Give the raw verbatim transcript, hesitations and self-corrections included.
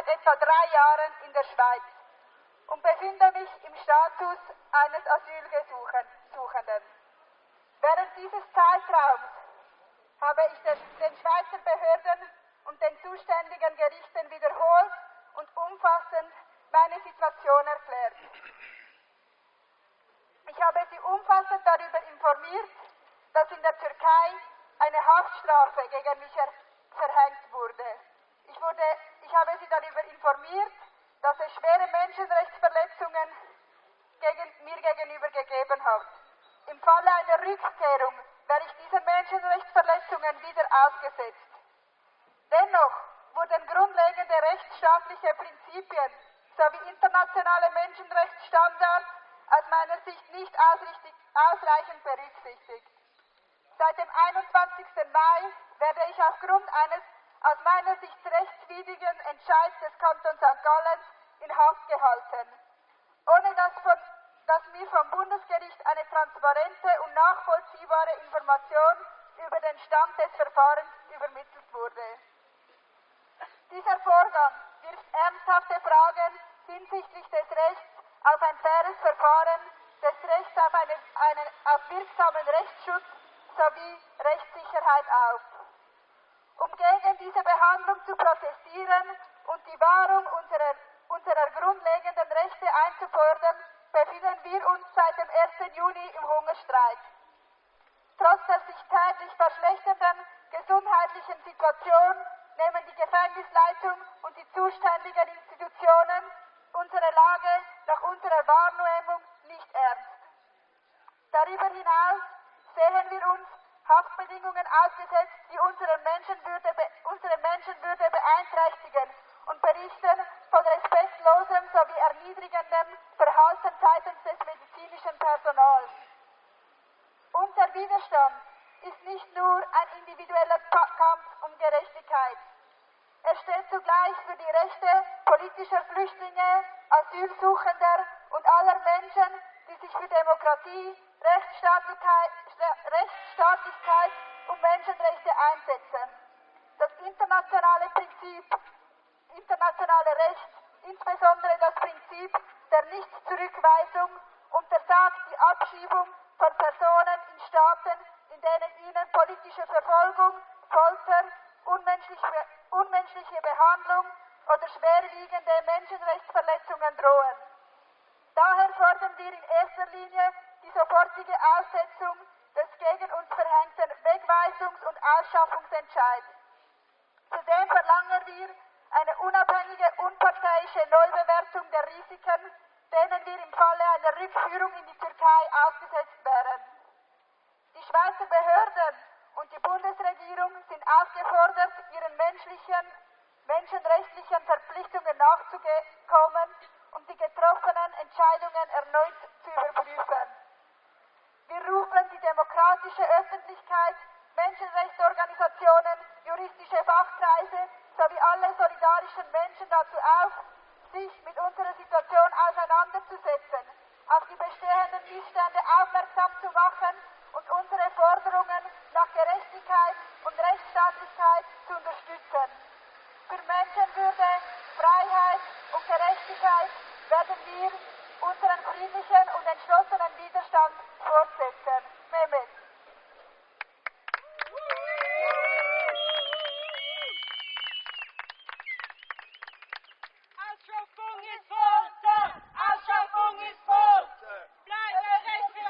seit etwa drei Jahren in der Schweiz und befinde mich im Status eines Asylgesuchenden. Während dieses Zeitraums habe ich den Schweizer Behörden und den zuständigen Gerichten wiederholt und umfassend meine Situation erklärt. Ich habe sie umfassend darüber informiert, dass in der Türkei eine Haftstrafe gegen mich verhängt wurde. Ich, wurde. ich habe sie darüber informiert, dass es schwere Menschenrechtsverletzungen gegen, mir gegenüber gegeben hat. Im Falle einer Rückkehrung wäre ich diesen Menschenrechtsverletzungen wieder ausgesetzt. Dennoch wurden grundlegende rechtsstaatliche Prinzipien sowie internationale Menschenrechtsstandards aus meiner Sicht nicht ausreichend berücksichtigt. Seit dem einundzwanzigsten Mai werde ich aufgrund eines aus meiner Sicht rechtswidrigen Entscheids des Kantons Sankt Gallen in Haft gehalten, ohne dass, von, dass mir vom Bundesgericht eine transparente und nachvollziehbare Information über den Stand des Verfahrens übermittelt wurde. Dieser Vorgang wirft ernsthafte Fragen hinsichtlich des Rechts auf ein faires Verfahren, des Rechts auf, eine, einen, auf wirksamen Rechtsschutz sowie Rechtssicherheit auf. Um gegen diese Behandlung zu protestieren und die Wahrung unserer, unserer grundlegenden Rechte einzufordern, befinden wir uns seit dem ersten Juni im Hungerstreik. Trotz der sich täglich verschlechternden gesundheitlichen Situation nehmen die Gefängnisleitung und die zuständigen Institutionen unsere Lage nach unserer Wahrnehmung nicht ernst. Darüber hinaus sehen wir uns Haftbedingungen ausgesetzt, die unsere Menschenwürde, unsere Menschenwürde beeinträchtigen und berichten von respektlosem sowie erniedrigendem Verhalten seitens des medizinischen Personals. Unser Widerstand ist nicht nur ein individueller Kampf um Gerechtigkeit. Er steht zugleich für die Rechte politischer Flüchtlinge, Asylsuchender und aller Menschen, die sich für Demokratie, Rechtsstaatlichkeit, Rechtsstaatlichkeit und Menschenrechte einsetzen. Das internationale Prinzip, internationale Recht, insbesondere das Prinzip der Nichtzurückweisung, untersagt die Abschiebung von Personen in Staaten, in denen ihnen politische Verfolgung, Folter, unmenschliche, unmenschliche Behandlung oder schwerwiegende Menschenrechtsverletzungen drohen. Daher fordern wir in erster Linie die sofortige Aussetzung des gegen uns verhängten Wegweisungs- und Ausschaffungsentscheids. Zudem verlangen wir eine unabhängige, unparteiische Neubewertung der Risiken, denen wir im Falle einer Rückführung in die Türkei ausgesetzt wären. Die Schweizer Behörden und die Bundesregierung sind aufgefordert, ihren menschlichen, menschenrechtlichen Verpflichtungen nachzukommen und die getroffenen Entscheidungen erneut zu überprüfen. Wir rufen die demokratische Öffentlichkeit, Menschenrechtsorganisationen, juristische Fachkreise sowie alle solidarischen Menschen dazu auf, sich mit unserer Situation auseinanderzusetzen, auf die bestehenden Missstände aufmerksam zu machen und unsere Forderungen nach Gerechtigkeit und Rechtsstaatlichkeit zu unterstützen. Für Menschenwürde, Freiheit und Gerechtigkeit werden wir unseren friedlichen und entschlossenen Widerstand fortsetzen.